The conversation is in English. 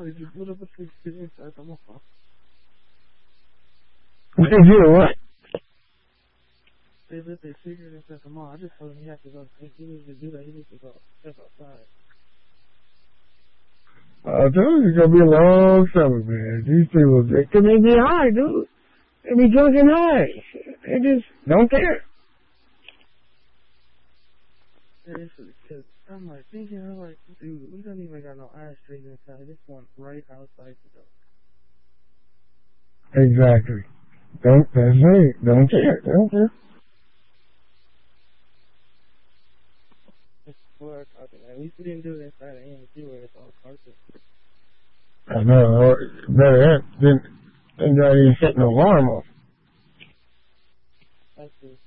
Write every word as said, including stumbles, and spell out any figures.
they just lit up a six to inside the motherfucker. They did what? They lit their cigarette inside the mall. I just told him he had to go. If he needs to do that, he needs to go step outside. I told you it's gonna be a long summer, man. These people, they can be high, dude. They be drunk and high. They just don't care. And it's because I'm like thinking, I'm like, dude, we don't even got no ashtrays inside. This one right outside the door. Exactly. Don't, that's right. Don't care. Don't care. It's four o'clock. At least we didn't do it inside the A M C where it's all carpet. I know. Or better yet, then, then not even set an alarm off. That's just